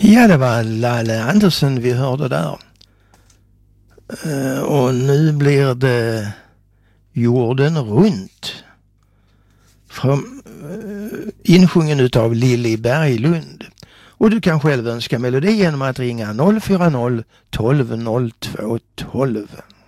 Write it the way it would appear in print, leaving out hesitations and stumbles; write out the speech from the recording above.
Ja, det var Lalle Andersen vi hörde där. Och nu blir det jorden runt. Från insjungen utav Lilly Berglund. Och du kan själv önska melodi genom att ringa 040 12 02 12.